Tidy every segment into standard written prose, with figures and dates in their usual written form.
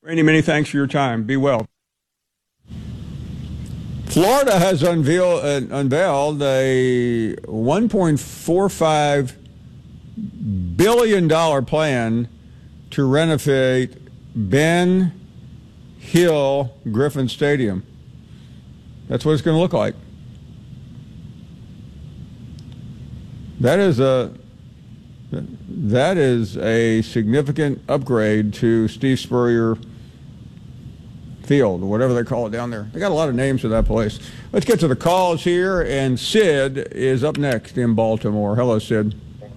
Randy, many thanks for your time. Be well. Florida has unveiled a $1.45 billion plan to renovate Ben Hill Griffin Stadium. That's what it's going to look like. That is a significant upgrade to Steve Spurrier Field, whatever they call it down there. They got a lot of names for that place. Let's get to the calls here, and Sid is up next in Baltimore. Hello, Sid.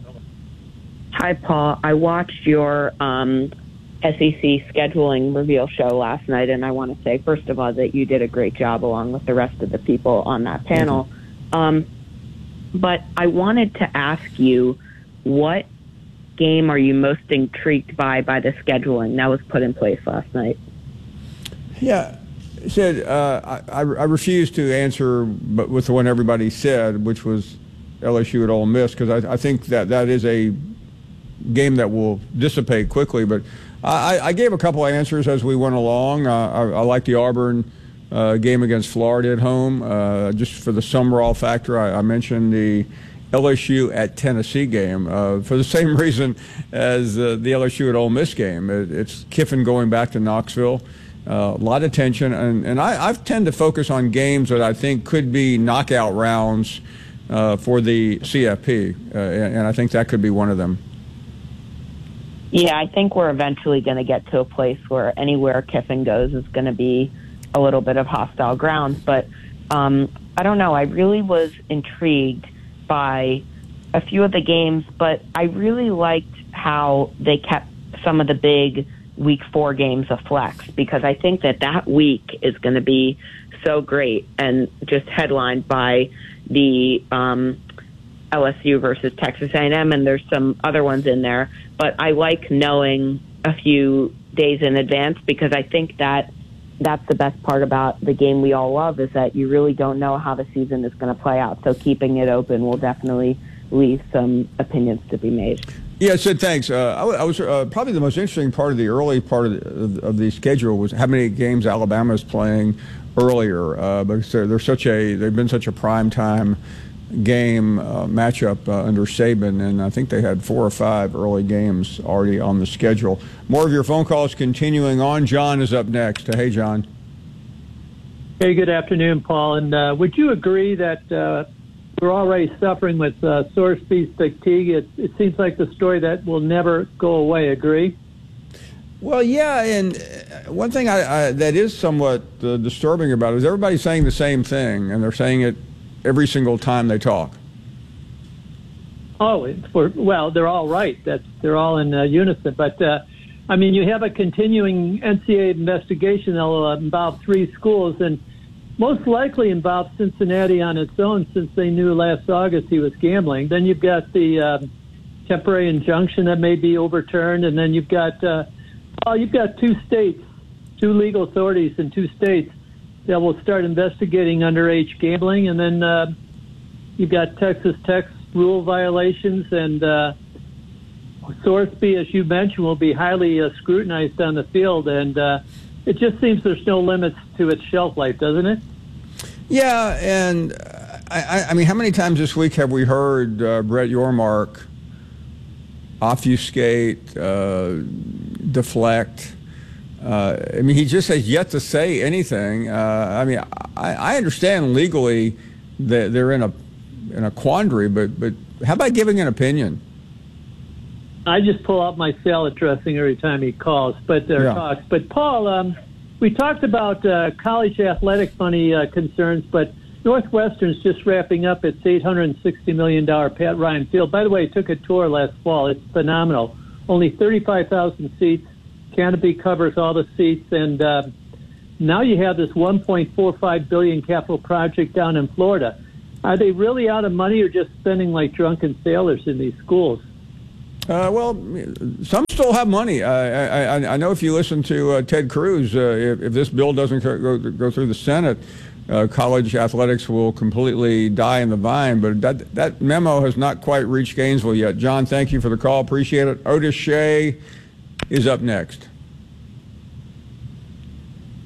Hi, Paul. I watched your SEC scheduling reveal show last night, and I want to say, first of all, that you did a great job along with the rest of the people on that panel. But I wanted to ask you, what game are you most intrigued by the scheduling that was put in place last night? Yeah, Sid, I refuse to answer but with the one everybody said, which was LSU at Ole Miss, because I think that is a game that will dissipate quickly. But I gave a couple of answers as we went along. I like the Auburn game against Florida at home. Just for the Summerall factor, I mentioned the LSU at Tennessee game for the same reason as the LSU at Ole Miss game. It's Kiffin going back to Knoxville. A lot of tension, and I tend to focus on games that I think could be knockout rounds for the CFP, and I think that could be one of them. Yeah, I think we're eventually going to get to a place where anywhere Kiffin goes is going to be a little bit of hostile ground. But I don't know. I really was intrigued by a few of the games, but I really liked how they kept some of the big Week 4 games a flex, because I think that week is going to be so great and just headlined by the LSU versus Texas A&M, and there's some other ones in there. But I like knowing a few days in advance, because I think that's the best part about the game we all love, is that you really don't know how the season is going to play out. So keeping it open will definitely leave some opinions to be made. Yeah, Sid, thanks. I was probably the most interesting part of the early part of the schedule was how many games Alabama is playing earlier, because they've been such a prime time game matchup under Saban, and I think they had 4 or 5 early games already on the schedule. More of your phone calls continuing on. John is up next. Hey, John. Hey, good afternoon, Paul. And would you agree that we're already suffering with sore speed fatigue? It seems like the story that will never go away. Agree? Well, yeah, and one thing that is somewhat disturbing about it is everybody's saying the same thing, and they're saying it every single time they talk. Oh, well, they're all right. They're all in unison. But, I mean, you have a continuing NCAA investigation that will involve 3 schools, and most likely involve Cincinnati on its own, since they knew last August he was gambling. Then you've got the temporary injunction that may be overturned, and then you've got 2 states, 2 legal authorities in 2 states that will start investigating underage gambling, and then you've got Texas Tech's rule violations, and Sorsby, as you mentioned, will be highly scrutinized on the field, and it just seems there's no limits to its shelf life, doesn't it? Yeah, and I mean, how many times this week have we heard Brett Yormark obfuscate, deflect? I mean, he just has yet to say anything. I mean, I understand legally that they're in a quandary, but how about giving an opinion? I just pull out my salad dressing every time he calls, talks. But Paul, we talked about college athletic money concerns, but Northwestern's just wrapping up its $860 million Pat Ryan Field. By the way, I took a tour last fall. It's phenomenal. Only 35,000 seats. Canopy covers all the seats, and now you have this $1.45 billion capital project down in Florida. Are they really out of money, or just spending like drunken sailors in these schools? Well, some still have money. I know if you listen to Ted Cruz, if this bill doesn't go through the Senate, college athletics will completely die in the vine. But that memo has not quite reached Gainesville yet. John, thank you for the call. Appreciate it. Otis Shea is up next.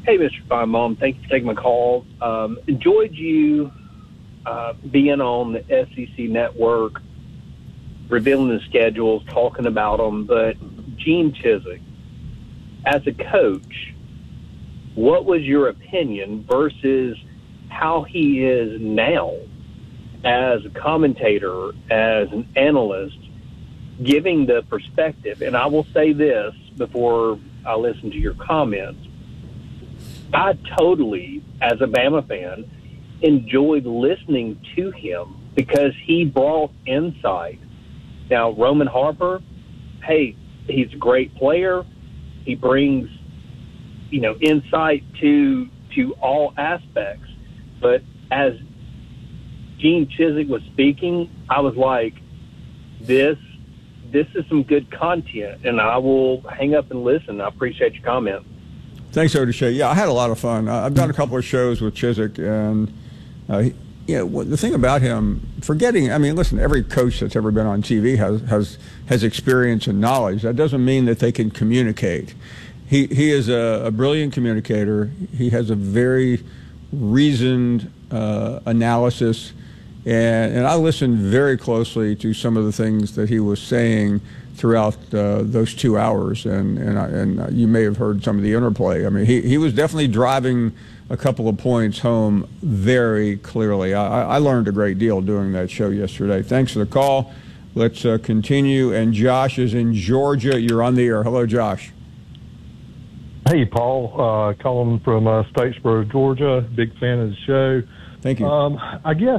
Hey, Mr. Feinbaum. Thank you for taking my call. Enjoyed you being on the SEC network, revealing the schedules, talking about them. But Gene Chizik, as a coach, what was your opinion versus how he is now as a commentator, as an analyst, giving the perspective? And I will say this before I listen to your comments. I totally, as a Bama fan, enjoyed listening to him because he brought insight. Now, Roman Harper, hey, he's a great player. He brings, insight to all aspects. But as Gene Chizik was speaking, I was like, this is some good content, and I will hang up and listen. I appreciate your comment. Thanks, Odisha. Yeah, I had a lot of fun. I've done a couple of shows with Chizik, and the thing about him, listen, every coach that's ever been on TV has experience and knowledge. That doesn't mean that they can communicate. He is a brilliant communicator. He has a very reasoned analysis, and I listened very closely to some of the things that he was saying throughout those 2 hours, and you may have heard some of the interplay. I mean, he was definitely driving a couple of points home very clearly. I learned a great deal doing that show yesterday. Thanks for the call. Let's continue. And Josh is in Georgia. You're on the air. Hello, Josh. Hey, Paul. Calling from Statesboro, Georgia. Big fan of the show. Thank you. I guess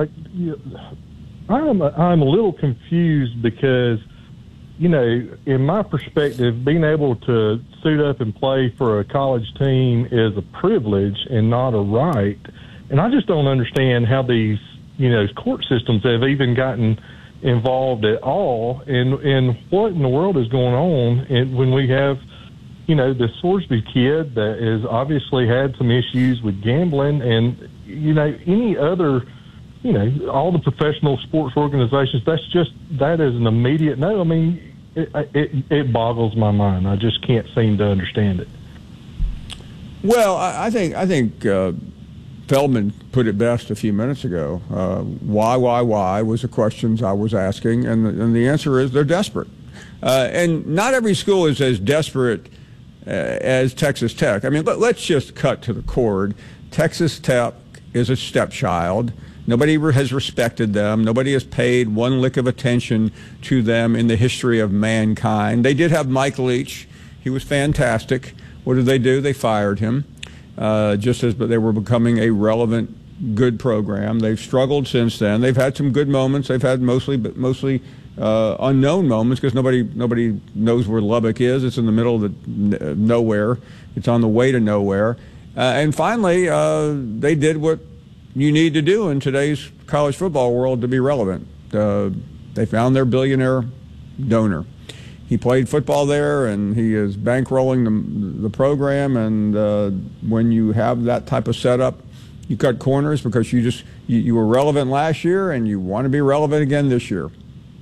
I'm a little confused because, in my perspective, being able to suit up and play for a college team is a privilege and not a right. And I just don't understand how these, court systems have even gotten involved at all. And what in the world is going on when we have, the Sorsby kid that has obviously had some issues with gambling and, any other, all the professional sports organizations, that is an immediate no. I mean, it boggles my mind. I just can't seem to understand it. Well, I think Feldman put it best a few minutes ago. Why was the questions I was asking, and the answer is they're desperate. And not every school is as desperate as Texas Tech. I mean, let's just cut to the cord. Texas Tech is a stepchild. Nobody has respected them. Nobody has paid one lick of attention to them in the history of mankind. They did have Mike Leach. He was fantastic. What did they do? They fired him, just as they were becoming a relevant, good program. They've struggled since then. They've had some good moments. They've had mostly unknown moments because nobody knows where Lubbock is. It's in the middle of nowhere. It's on the way to nowhere. And finally, they did what you need to do in today's college football world to be relevant. They found their billionaire donor. He played football there, and he is bankrolling the program. And when you have that type of setup, you cut corners because you were relevant last year, and you want to be relevant again this year.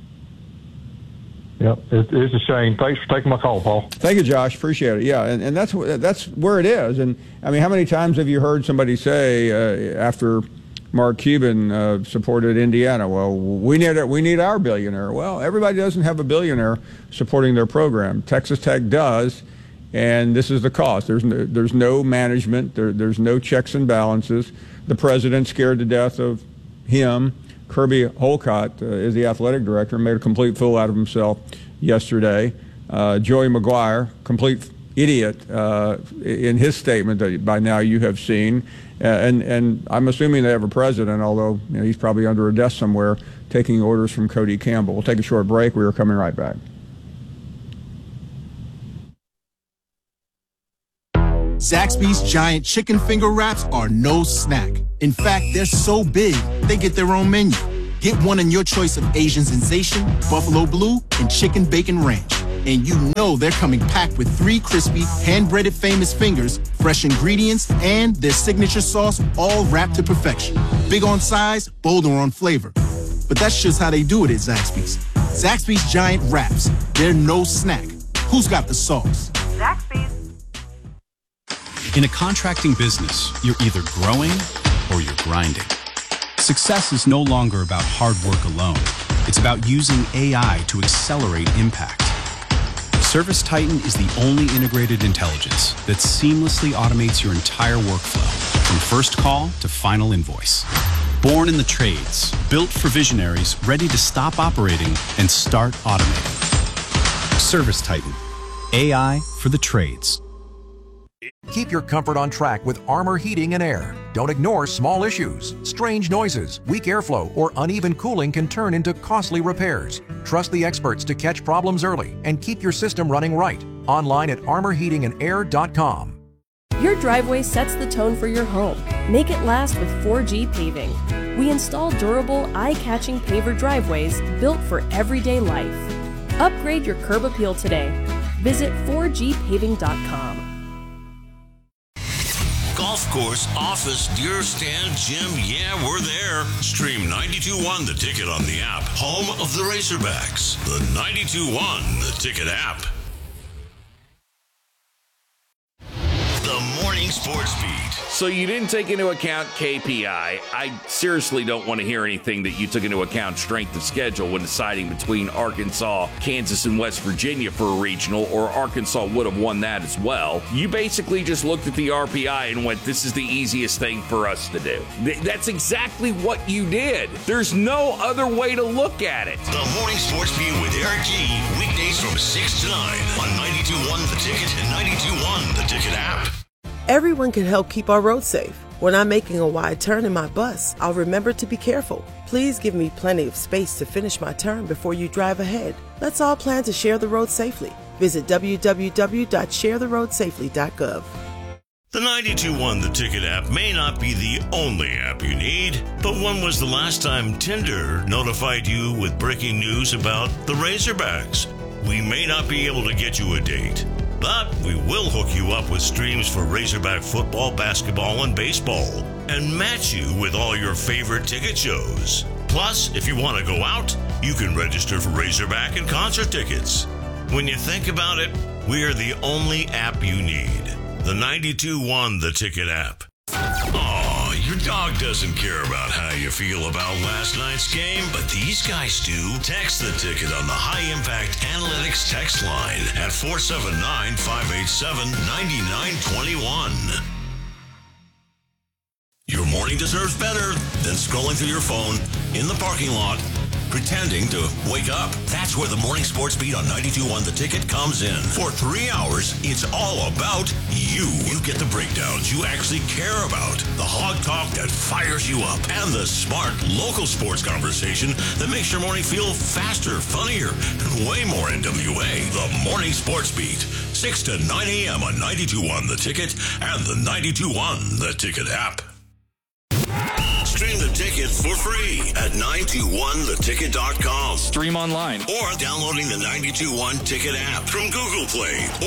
Yep, it's a shame. Thanks for taking my call, Paul. Thank you, Josh. Appreciate it. Yeah, and that's where it is. And I mean, how many times have you heard somebody say after Mark Cuban supported Indiana, well, we need our billionaire. Well, everybody doesn't have a billionaire supporting their program. Texas Tech does, and this is the cost. There's no management. There's no checks and balances. The president's scared to death of him. Kirby Holcott is the athletic director, made a complete fool out of himself yesterday. Joey McGuire, complete idiot in his statement that by now you have seen. And I'm assuming they have a president, although he's probably under a desk somewhere taking orders from Cody Campbell. We'll take a short break. We are coming right back. Zaxby's giant chicken finger wraps are no snack. In fact, they're so big, they get their own menu. Get one in your choice of Asian sensation, buffalo blue, and chicken bacon ranch. And you know they're coming packed with 3 crispy, hand-breaded famous fingers, fresh ingredients, and their signature sauce, all wrapped to perfection. Big on size, bolder on flavor. But that's just how they do it at Zaxby's. Zaxby's giant wraps. They're no snack. Who's got the sauce? Zaxby's. In a contracting business, you're either growing or you're grinding. Success is no longer about hard work alone. It's about using AI to accelerate impact. ServiceTitan is the only integrated intelligence that seamlessly automates your entire workflow, from first call to final invoice. Born in the trades, built for visionaries ready to stop operating and start automating. ServiceTitan, AI for the trades. Keep your comfort on track with Armor Heating and Air. Don't ignore small issues. Strange noises, weak airflow, or uneven cooling can turn into costly repairs. Trust the experts to catch problems early and keep your system running right. Online at armorheatingandair.com. Your driveway sets the tone for your home. Make it last with 4G Paving. We install durable, eye-catching paver driveways built for everyday life. Upgrade your curb appeal today. Visit 4gpaving.com. Golf course, office, deer stand, gym, yeah, we're there. Stream 92.1 The Ticket on the app. Home of the Razorbacks. The 92.1 The Ticket app. The Morning Sports Beat. So you didn't take into account KPI. I seriously don't want to hear anything that you took into account strength of schedule when deciding between Arkansas, Kansas, and West Virginia for a regional, or Arkansas would have won that as well. You basically just looked at the RPI and went, this is the easiest thing for us to do. That's exactly what you did. There's no other way to look at it. The Morning Sports Beat with Eric G. Weekdays from 6 to 9 on 92.1 The Ticket and 92.1 The Ticket app. Everyone can help keep our roads safe. When I'm making a wide turn in my bus, I'll remember to be careful. Please give me plenty of space to finish my turn before you drive ahead. Let's all plan to share the road safely. Visit www.sharetheroadsafely.gov. The 92.1 The Ticket app may not be the only app you need, but when was the last time Tinder notified you with breaking news about the Razorbacks? We may not be able to get you a date, but we will hook you up with streams for Razorback football, basketball, and baseball, and match you with all your favorite ticket shows. Plus, if you want to go out, you can register for Razorback and concert tickets. When you think about it, we are the only app you need. The 92.1 The Ticket app. Oh, your dog doesn't care about how you feel about last night's game, but these guys do. Text The Ticket on the High Impact Analytics text line at 479-587-9921. Your morning deserves better than scrolling through your phone in the parking lot, pretending to wake up. That's where the Morning Sports Beat on 92.1 The Ticket comes in. For 3 hours, it's all about you. You get the breakdowns you actually care about, the hog talk that fires you up, and the smart local sports conversation that makes your morning feel faster, funnier, and way more NWA. The Morning Sports Beat, 6 to 9 a.m. on 92.1 The Ticket and the 92.1 The Ticket app. Stream The Ticket for free at 921theticket.com. Stream online. Or downloading the 92.1 Ticket app from Google Play